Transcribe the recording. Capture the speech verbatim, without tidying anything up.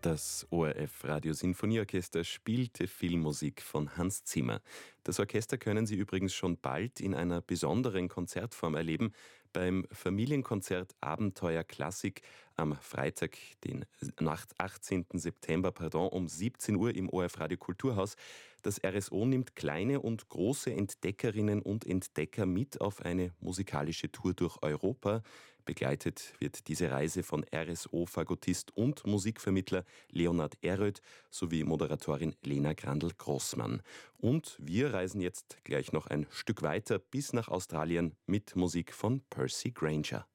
Das O R F Radiosinfonieorchester spielte Filmmusik von Hans Zimmer. Das Orchester können Sie übrigens schon bald in einer besonderen Konzertform erleben, beim Familienkonzert Abenteuer Klassik am Freitag, den achtzehnten September, pardon, um siebzehn Uhr im O R F Radio Kulturhaus. Das R S O nimmt kleine und große Entdeckerinnen und Entdecker mit auf eine musikalische Tour durch Europa. Begleitet wird diese Reise von R S O-Fagottist und Musikvermittler Leonhard Eröd sowie Moderatorin Lena Grandl-Grossmann. Und wir reisen jetzt gleich noch ein Stück weiter bis nach Australien mit Musik von Percy Grainger.